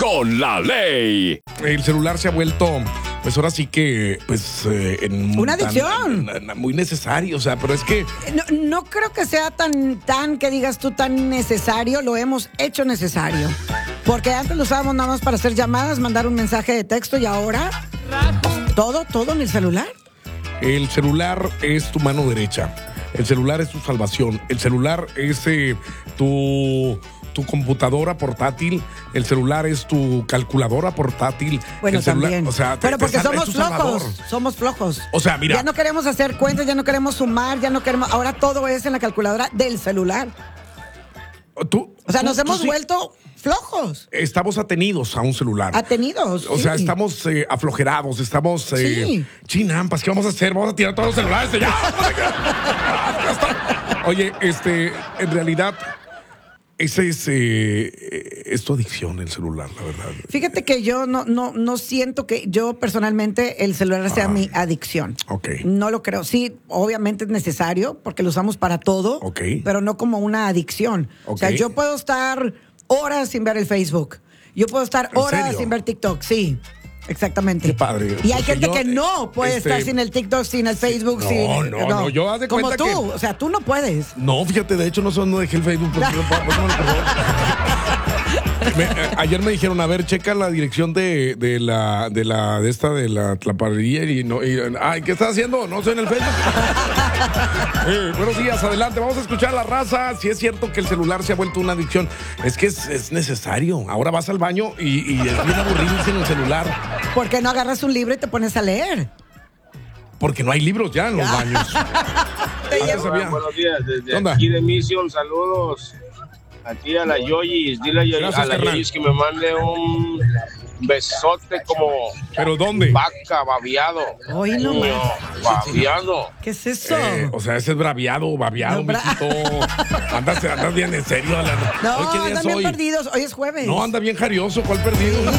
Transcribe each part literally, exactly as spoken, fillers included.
con la ley. El celular se ha vuelto, pues ahora sí que, pues... Eh, en una adicción. Tan, tan, muy necesario, o sea, pero es que... No, no creo que sea tan, tan, que digas tú, tan necesario. Lo hemos hecho necesario. Porque antes lo usábamos nada más para hacer llamadas, mandar un mensaje de texto y ahora... Todo, todo en el celular. El celular es tu mano derecha. El celular es tu salvación. El celular es eh, tu... tu computadora portátil, el celular es tu calculadora portátil. Bueno, el celular, también. O sea, pero porque te, te, somos flojos, somos flojos. O sea, mira. Ya no queremos hacer cuentas, ya no queremos sumar, ya no queremos... Ahora todo es en la calculadora del celular. Tú, o sea, tú, nos hemos sí. vuelto flojos. Estamos atenidos a un celular. Atenidos, O sí. sea, estamos eh, aflojerados, estamos... Eh, sí. Chinampas, ¿qué vamos a hacer? Vamos a tirar todos los celulares. Ya. Oye, este, en realidad... Ese es, eh, es tu adicción, el celular, la verdad. Fíjate que yo no, no, no siento que yo personalmente el celular sea ah, mi adicción. Ok. No lo creo. Sí, obviamente es necesario porque lo usamos para todo, ok, pero no como una adicción. Okay. O sea, yo puedo estar horas sin ver el Facebook. Yo puedo estar horas serio? sin ver TikTok, sí. Exactamente. Qué padre. Y hay gente yo, que no puede este, estar sin el TikTok, sin el Facebook, no, sin... No, no, no, yo haz de como cuenta tú, que... o sea, tú no puedes. No, fíjate, de hecho no, no dejé el Facebook porque no puedo, no me, eh, ayer me dijeron, a ver, checa la dirección de, de la de la de esta de la tlapadería y no y, ay, ¿qué estás haciendo? No estoy en el Facebook. eh, buenos días, adelante, vamos a escuchar a la raza. Si es cierto que el celular se ha vuelto una adicción, es que es, es necesario. Ahora vas al baño y, y es bien aburrido irse en el celular. ¿Por qué no agarras un libro y te pones a leer? Porque no hay libros ya en los baños. Te llevo. Hola, buenos días, desde aquí de Mission, saludos. Aquí a la Yoyis, dile a, Yoyis, Gracias, a la Yoyis que me mande un besote como... ¿Pero dónde? Vaca, babiado. Hoy no más. Babiado. ¿Qué es eso? Eh, o sea, ese es braviado, babiado, no, bra... andas, andas bien en serio. La... No, hoy, andan bien hoy? perdidos. Hoy es jueves. No, anda bien jarioso. ¿Cuál perdido? Sí,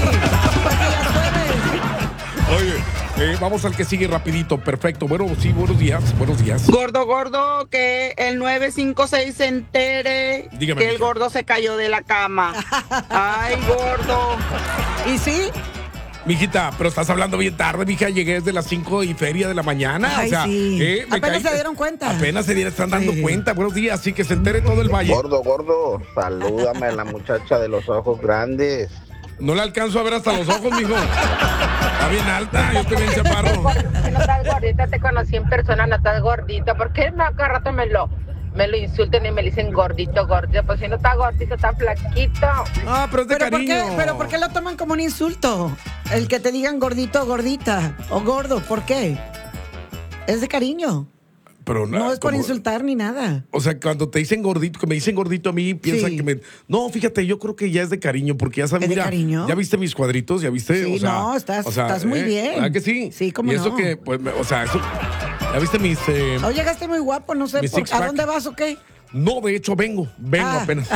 Oye, eh, vamos al que sigue rapidito. Perfecto. Bueno, sí, buenos días. Buenos días. Gordo, gordo, que el nueve cinco seis se entere Dígame, que el gordo se cayó de la cama. Ay, gordo. ¿Y sí? Mijita, pero estás hablando bien tarde, mija. Llegué desde las cinco y feria de la mañana. Ay, o sea, sí. eh, me apenas caí, se dieron cuenta. Apenas se dieron, están dando sí. cuenta. Buenos días, así que se entere todo el valle. Gordo, gordo, salúdame a la muchacha de los ojos grandes. No la alcanzo a ver hasta los ojos, mijo. Está bien alta, yo estoy bien chaparro. No estás gordita, te conocí en persona, no estás gordita. ¿Por qué no, cada rato me lo, me lo insultan y me dicen gordito, gordito? Pues si no está gordito, está flaquito. Ah, pero es de ¿Pero cariño. ¿por qué, pero ¿por qué lo toman como un insulto? El que te digan gordito, gordita o gordo, ¿por qué? Es de cariño. Pero no, no es por como, insultar ni nada. O sea, cuando te dicen gordito, que me dicen gordito a mí, piensan sí. que me... No, fíjate, yo creo que ya es de cariño, porque ya sabes, ¿Es de mira, cariño? ¿ya viste mis cuadritos? ¿Ya viste? Sí, o sea, no, estás, o sea, estás muy ¿eh? bien. ¿Verdad que sí? Sí, cómo y no. eso que, pues, o sea, eso... ¿Ya viste mis... Eh, oh, llegaste muy guapo, no sé, por, ¿a dónde vas o qué? No, de hecho, vengo, vengo ah. apenas.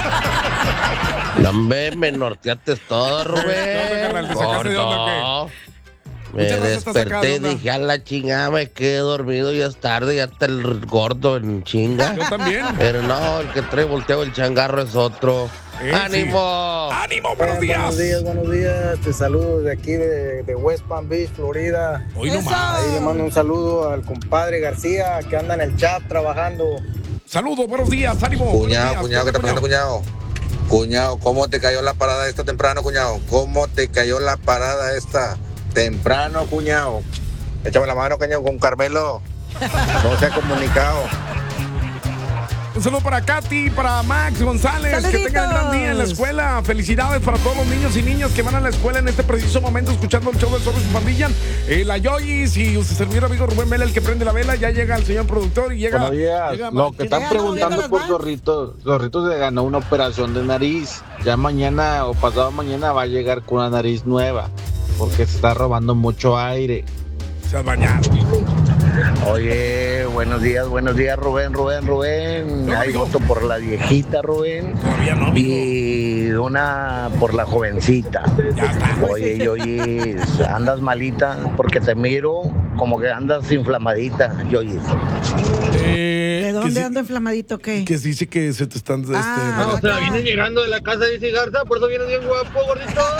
No me, me norteaste todo, Rubén. Gordo. Me desperté y dije, a la chingada, me quedé dormido, ya es tarde, ya está el gordo en chinga. Yo también. Pero no, el que trae volteado el changarro es otro. Eh, ¡Ánimo! Sí. ¡Ánimo! ¡Buenos días! Buenos días, buenos días. Te saludo de aquí, de, de West Palm Beach, Florida. Hoy nomás. Ahí le mando un saludo al compadre García, que anda en el chat trabajando. Saludos, buenos días, ánimo. Cuñado, días, cuñado, ¿qué está pasando, cuñado? Cuñado, ¿cómo te cayó la parada esta temprano, cuñado? ¿Cómo te cayó la parada esta temprano, cuñado? Échame la mano, cuñado, con Carmelo. No se ha comunicado. Un saludo para Katy, para Max González. ¡Saluditos! Que tengan gran día en la escuela. Felicidades para todos los niños y niñas que van a la escuela en este preciso momento escuchando el show del Zorro y su pandilla. Eh, la Yoyis y su servidor amigo Rubén Mela, el que prende la vela. Ya llega el señor productor y llega... Buenos días. Llega Lo que están preguntando por Zorrito, Zorrito se ganó una operación de nariz. Ya mañana o pasado mañana va a llegar con una nariz nueva, porque se está robando mucho aire. Se ha bañado. Oye, buenos días, buenos días, Rubén, Rubén, Rubén. No, hay voto por la viejita, Rubén. Todavía no, amigo. Y una por la jovencita. Ya está. Oye, Yoyis, andas malita porque te miro como que andas inflamadita, Yoyis. Eh, ¿De dónde si, ando inflamadito qué? Que dice que se te están... Ah, este, no, o sea, viene llegando de la casa de Garza, por eso viene bien guapo, gordito.